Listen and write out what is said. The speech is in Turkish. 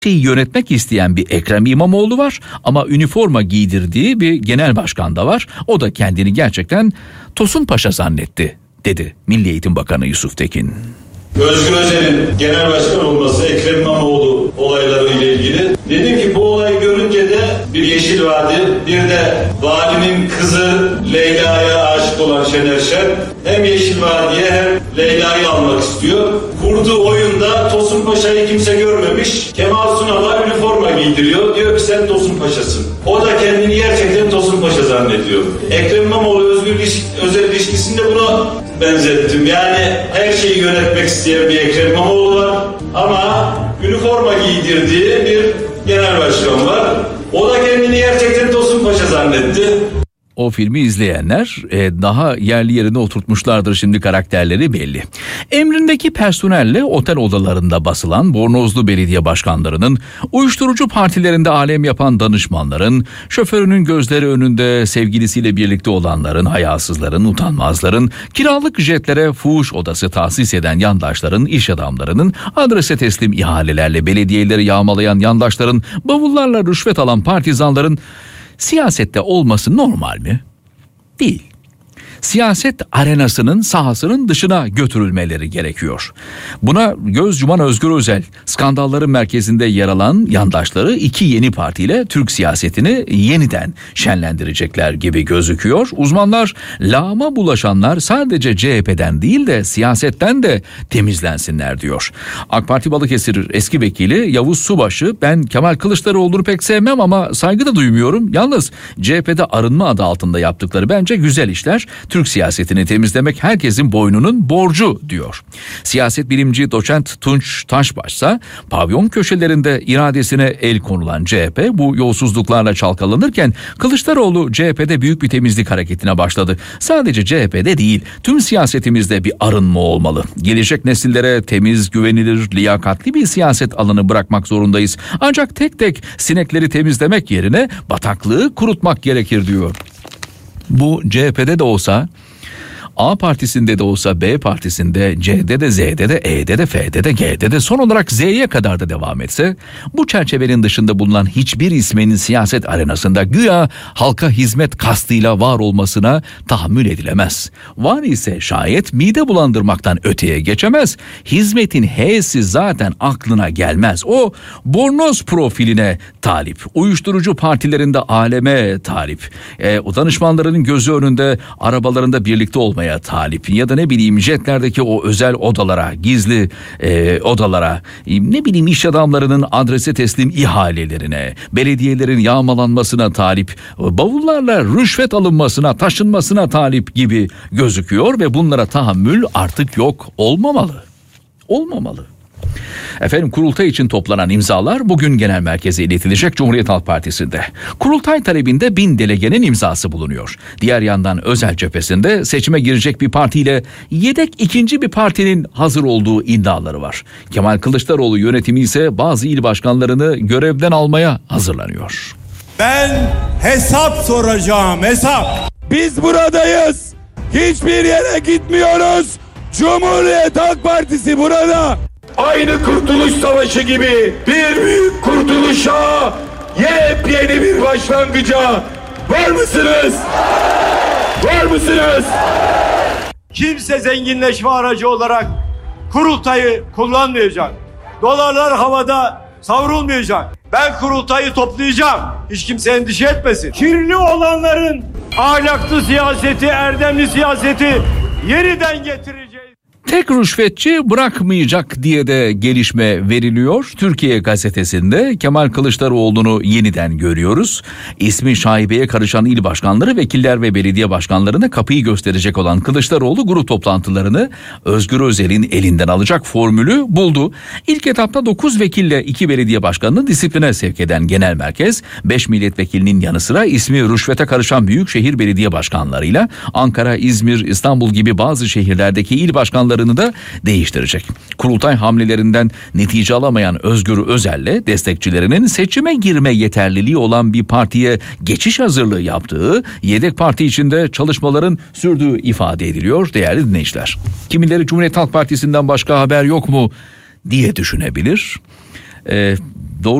yönetmek isteyen bir Ekrem İmamoğlu var ama üniforma giydirdiği bir genel başkan da var. O da kendini gerçekten Tosun Paşa zannetti, dedi Milli Eğitim Bakanı Yusuf Tekin. Özgür Özel'in genel başkan olması, Ekrem İmamoğlu olayları ile ilgili. Dedim ki bu olayı görünce de bir Yeşil Vadi, bir de valinin kızı Leyla'ya aşık olan Şener Şen hem Yeşil Vadi'ye hem Leyla'yı almak istiyor. Kurduğu oyunda Tosun Paşa'yı kimse görmemiş. Kemal Sunal'a üniforma giydiriyor. Diyor ki sen Tosun Paşa'sın. O da kendini gerçekten Tosun Paşa zannediyor. Ekrem İmamoğlu Özgür Özel ilişkisinde buna benzettim. Yani her şeyi yönetmek isteyen bir Ekrem İmamoğlu var ama üniforma giydirdiği bir genel başkan var. O da kendini gerçekten Tosun Paşa zannetti. O filmi izleyenler daha yerli yerine oturtmuşlardır, şimdi karakterleri belli. Emrindeki personelle otel odalarında basılan bornozlu belediye başkanlarının, uyuşturucu partilerinde alem yapan danışmanların, şoförünün gözleri önünde sevgilisiyle birlikte olanların, hayasızların, utanmazların, kiralık jetlere fuhuş odası tahsis eden yandaşların, iş adamlarının, adrese teslim ihalelerle belediyeleri yağmalayan yandaşların, bavullarla rüşvet alan partizanların siyasette olması normal mi? Değil. Siyaset arenasının, sahasının dışına götürülmeleri gerekiyor. Buna göz yuman Özgür Özel, skandalların merkezinde yer alan yandaşları iki yeni partiyle Türk siyasetini yeniden şenlendirecekler gibi gözüküyor. Uzmanlar, lağma bulaşanlar sadece CHP'den değil de siyasetten de temizlensinler diyor. AK Parti Balıkesir eski vekili Yavuz Subaşı, ben Kemal Kılıçdaroğlu'nu pek sevmem ama saygı da duymuyorum. Yalnız CHP'de arınma adı altında yaptıkları bence güzel işler. Türk siyasetini temizlemek herkesin boynunun borcu diyor. Siyaset bilimci doçent Tunç Taşbaşsa, pavyon köşelerinde iradesine el konulan CHP bu yolsuzluklarla çalkalanırken Kılıçdaroğlu CHP'de büyük bir temizlik hareketine başladı. Sadece CHP'de değil, tüm siyasetimizde bir arınma olmalı. Gelecek nesillere temiz, güvenilir, liyakatli bir siyaset alanı bırakmak zorundayız. Ancak tek tek sinekleri temizlemek yerine bataklığı kurutmak gerekir diyor. Bu CHP'de de olsa, A partisinde de olsa, B partisinde, C'de de, Z'de de, E'de de, F'de de, G'de de, son olarak Z'ye kadar da devam etse, bu çerçevenin dışında bulunan hiçbir ismin siyaset arenasında güya halka hizmet kastıyla var olmasına tahammül edilemez. Var ise şayet mide bulandırmaktan öteye geçemez. Hizmetin H'si zaten aklına gelmez. O bornoz profiline talip, uyuşturucu partilerinde aleme talip, o danışmanlarının gözü önünde arabalarında birlikte olmaya talip ya da ne bileyim jetlerdeki o özel odalara, gizli odalara, ne bileyim iş adamlarının adrese teslim ihalelerine, belediyelerin yağmalanmasına talip, bavullarla rüşvet alınmasına, taşınmasına talip gibi gözüküyor ve bunlara tahammül artık yok, olmamalı. Olmamalı. Efendim, kurultay için toplanan imzalar bugün genel merkeze iletilecek Cumhuriyet Halk Partisi'nde. Kurultay talebinde 1000 delegenin imzası bulunuyor. Diğer yandan Özel cephesinde seçime girecek bir partiyle yedek ikinci bir partinin hazır olduğu iddiaları var. Kemal Kılıçdaroğlu yönetimi ise bazı il başkanlarını görevden almaya hazırlanıyor. Ben hesap soracağım, hesap. Biz buradayız. Hiçbir yere gitmiyoruz. Cumhuriyet Halk Partisi burada. Aynı Kurtuluş Savaşı gibi bir büyük kurtuluşa, yepyeni bir başlangıca var mısınız? Var mısınız? Kimse zenginleşme aracı olarak kurultayı kullanmayacak. Dolarlar havada savrulmayacak. Ben kurultayı toplayacağım. Hiç kimse endişe etmesin. Kirli olanların ahlaklı siyaseti, erdemli siyaseti yeniden getireceğiz. Tek rüşvetçi bırakmayacak diye de gelişme veriliyor. Türkiye Gazetesi'nde Kemal Kılıçdaroğlu'nu yeniden görüyoruz. İsmi şaibeye karışan il başkanları, vekiller ve belediye başkanlarına kapıyı gösterecek olan Kılıçdaroğlu grup toplantılarını Özgür Özel'in elinden alacak formülü buldu. İlk etapta 9 vekille 2 belediye başkanını disipline sevk eden genel merkez, 5 milletvekilinin yanı sıra ismi rüşvete karışan büyükşehir belediye başkanlarıyla Ankara, İzmir, İstanbul gibi bazı şehirlerdeki il başkanları da değiştirecek. Kurultay hamlelerinden netice alamayan Özgür Özel'le destekçilerinin seçime girme yeterliliği olan bir partiye geçiş hazırlığı yaptığı, yedek parti içinde çalışmaların sürdüğü ifade ediliyor değerli dinleyiciler. Kimileri Cumhuriyet Halk Partisi'nden başka haber yok mu diye düşünebilir. doğru